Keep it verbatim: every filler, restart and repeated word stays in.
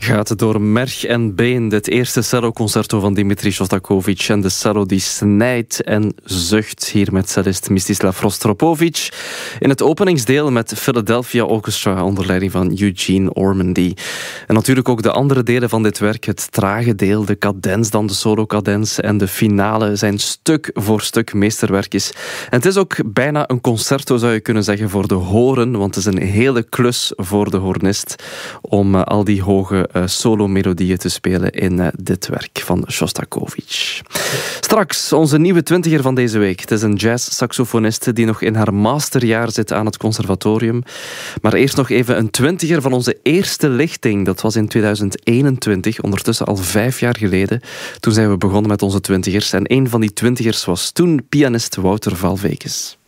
Gaat door merg en been. Dit eerste celloconcerto van Dimitri Shostakovich. En de cello die snijdt en zucht. Hier met cellist Mstislav Rostropovich. In het openingsdeel met Philadelphia Orchestra onder leiding van Eugene Ormandy. En natuurlijk ook de andere delen van dit werk. Het trage deel, de cadens, dan de solo-cadens. En de finale zijn stuk voor stuk meesterwerk is. En het is ook bijna een concerto, zou je kunnen zeggen, voor de horen. Want het is een hele klus voor de hoornist om uh, al die hoge Uh, solo-melodieën te spelen in uh, dit werk van Shostakovich. Straks onze nieuwe twintiger van deze week. Het is een jazz-saxofoniste die nog in haar masterjaar zit aan het conservatorium. Maar eerst nog even een twintiger van onze eerste lichting. Dat was in tweeduizend eenentwintig, ondertussen al vijf jaar geleden. Toen zijn we begonnen met onze twintigers. En een van die twintigers was toen pianist Wouter Valvekes.